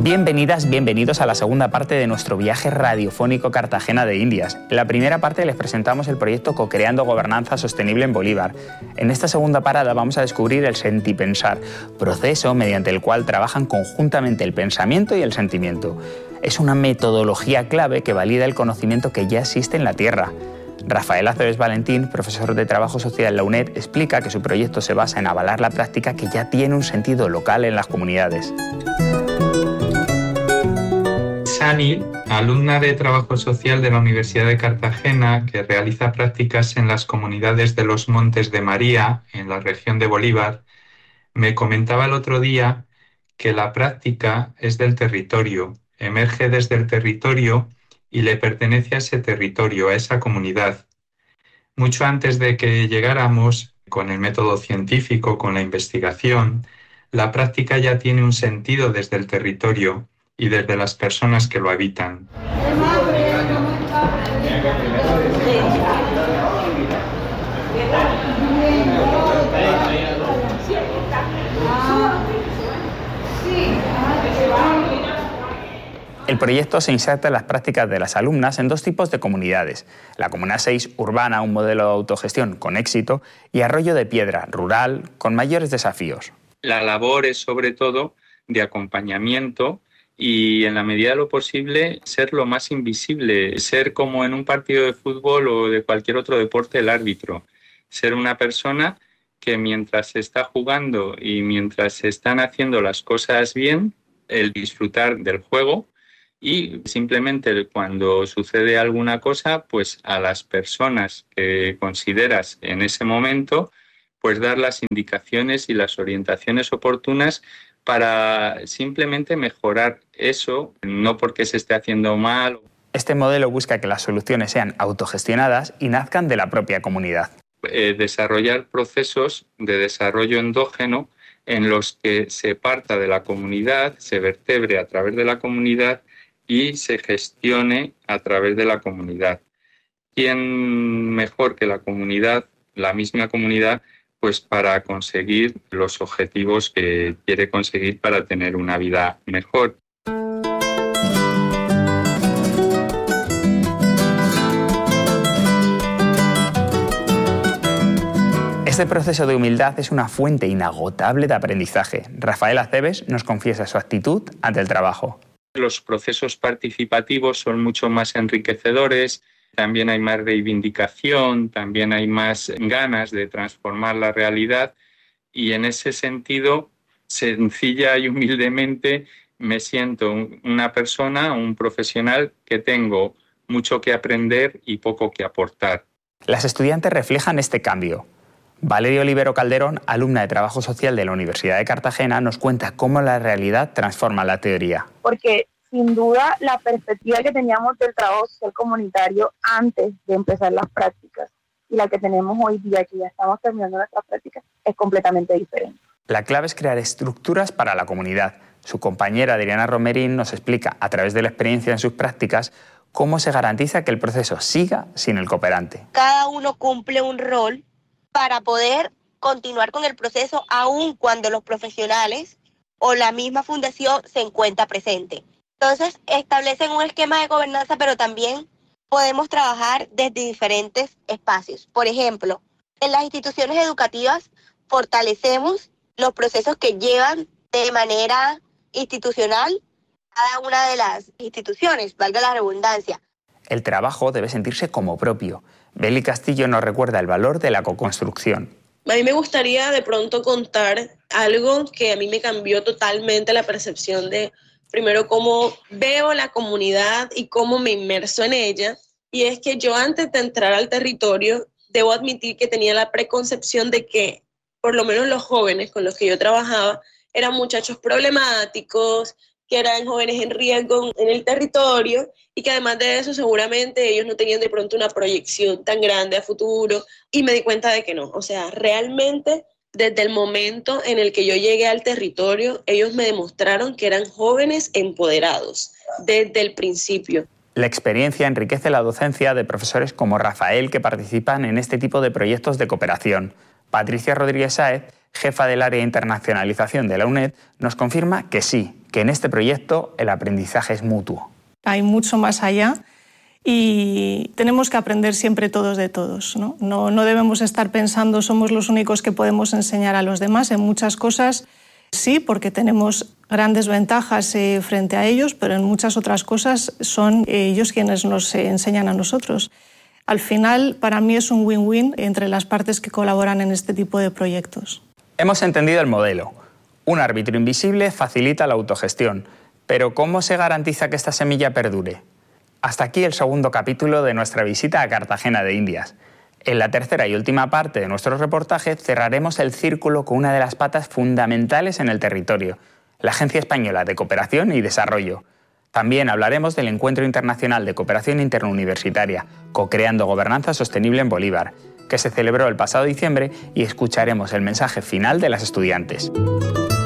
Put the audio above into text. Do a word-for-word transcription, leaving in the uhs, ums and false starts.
Bienvenidas, bienvenidos a la segunda parte de nuestro viaje radiofónico Cartagena de Indias. En la primera parte les presentamos el proyecto Co-creando Gobernanza Sostenible en Bolívar. En esta segunda parada vamos a descubrir el sentipensar, proceso mediante el cual trabajan conjuntamente el pensamiento y el sentimiento. Es una metodología clave que valida el conocimiento que ya existe en la Tierra. Rafael Aceves Valentín, profesor de Trabajo Social en la UNED, explica que su proyecto se basa en avalar la práctica que ya tiene un sentido local en las comunidades. Sani, alumna de Trabajo Social de la Universidad de Cartagena, que realiza prácticas en las comunidades de los Montes de María, en la región de Bolívar, me comentaba el otro día que la práctica es del territorio, emerge desde el territorio y le pertenece a ese territorio, a esa comunidad. Mucho antes de que llegáramos con el método científico, con la investigación, la práctica ya tiene un sentido desde el territorio y desde las personas que lo habitan. El proyecto se inserta en las prácticas de las alumnas en dos tipos de comunidades. La Comuna seis, urbana, un modelo de autogestión con éxito, y Arroyo de Piedra, rural, con mayores desafíos. La labor es sobre todo de acompañamiento y en la medida de lo posible ser lo más invisible, ser como en un partido de fútbol o de cualquier otro deporte el árbitro, ser una persona que mientras se está jugando y mientras se están haciendo las cosas bien, el disfrutar del juego y simplemente cuando sucede alguna cosa, pues a las personas que consideras en ese momento, pues dar las indicaciones y las orientaciones oportunas para simplemente mejorar eso, no porque se esté haciendo mal. Este modelo busca que las soluciones sean autogestionadas y nazcan de la propia comunidad. Eh, desarrollar procesos de desarrollo endógeno en los que se parta de la comunidad, se vertebre a través de la comunidad y se gestione a través de la comunidad. ¿Quién mejor que la comunidad, la misma comunidad, pues para conseguir los objetivos que quiere conseguir para tener una vida mejor? Este proceso de humildad es una fuente inagotable de aprendizaje. Rafael Aceves nos confiesa su actitud ante el trabajo. Los procesos participativos son mucho más enriquecedores. También hay más reivindicación, también hay más ganas de transformar la realidad y en ese sentido, sencilla y humildemente, me siento una persona, un profesional que tengo mucho que aprender y poco que aportar. Las estudiantes reflejan este cambio. Valeria Olivero Calderón, alumna de Trabajo Social de la Universidad de Cartagena, nos cuenta cómo la realidad transforma la teoría. Porque sin duda, la perspectiva que teníamos del trabajo social comunitario antes de empezar las prácticas y la que tenemos hoy día, que ya estamos terminando nuestras prácticas, es completamente diferente. La clave es crear estructuras para la comunidad. Su compañera Adriana Romerín nos explica, a través de la experiencia en sus prácticas, cómo se garantiza que el proceso siga sin el cooperante. Cada uno cumple un rol para poder continuar con el proceso, aun cuando los profesionales o la misma fundación se encuentra presente. Entonces, establecen un esquema de gobernanza, pero también podemos trabajar desde diferentes espacios. Por ejemplo, en las instituciones educativas fortalecemos los procesos que llevan de manera institucional cada una de las instituciones, valga la redundancia. El trabajo debe sentirse como propio. Beli Castillo nos recuerda el valor de la coconstrucción. A mí me gustaría de pronto contar algo que a mí me cambió totalmente la percepción de primero, cómo veo la comunidad y cómo me inmerso en ella. Y es que yo antes de entrar al territorio, debo admitir que tenía la preconcepción de que, por lo menos los jóvenes con los que yo trabajaba, eran muchachos problemáticos, que eran jóvenes en riesgo en el territorio y que además de eso seguramente ellos no tenían de pronto una proyección tan grande a futuro. Y me di cuenta de que no. O sea, realmente desde el momento en el que yo llegué al territorio, ellos me demostraron que eran jóvenes empoderados desde el principio. La experiencia enriquece la docencia de profesores como Rafael que participan en este tipo de proyectos de cooperación. Patricia Rodríguez Sáez, jefa del área de internacionalización de la UNED, nos confirma que sí, que en este proyecto el aprendizaje es mutuo. Hay mucho más allá y tenemos que aprender siempre todos de todos, ¿no? No, no debemos estar pensando somos los únicos que podemos enseñar a los demás. En muchas cosas sí, porque tenemos grandes ventajas eh, frente a ellos, pero en muchas otras cosas son ellos quienes nos eh, enseñan a nosotros. Al final, para mí es un win-win entre las partes que colaboran en este tipo de proyectos. Hemos entendido el modelo. Un árbitro invisible facilita la autogestión, pero ¿cómo se garantiza que esta semilla perdure? Hasta aquí el segundo capítulo de nuestra visita a Cartagena de Indias. En la tercera y última parte de nuestro reportaje cerraremos el círculo con una de las patas fundamentales en el territorio, la Agencia Española de Cooperación y Desarrollo. También hablaremos del Encuentro Internacional de Cooperación Interuniversitaria, Co-creando Gobernanza Sostenible en Bolívar, que se celebró el pasado diciembre, y escucharemos el mensaje final de las estudiantes.